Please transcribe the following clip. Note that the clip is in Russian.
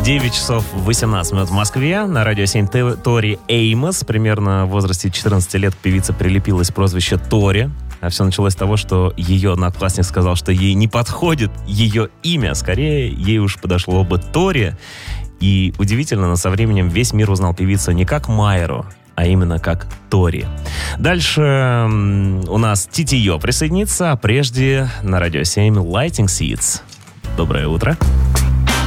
9 часов 18 минут в Москве. На радио 7 Тори Эймос. Примерно в возрасте 14 лет к певице прилепилось прозвище Тори. А все началось с того, что ее одноклассник сказал, что ей не подходит ее имя. Скорее, ей уж подошло бы Тори. И удивительно, но со временем весь мир узнал певицу не как Майру, а именно как Тори. Дальше у нас Титиё присоединится, а прежде на радио 7 Lighting Seeds. Доброе утро.